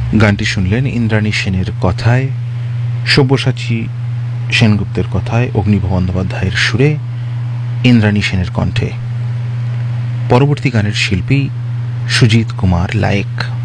গানটি শুনলেন ইন্দ্রাণী সেনের কথায়, সব্যসাচী সেনগুপ্তের কথায়, অগ্নিভ বন্দ্যোপাধ্যায়ের সুরে, ইন্দ্রাণী সেনের কণ্ঠে। পরবর্তী গানের শিল্পী সুজিত কুমার লায়েক।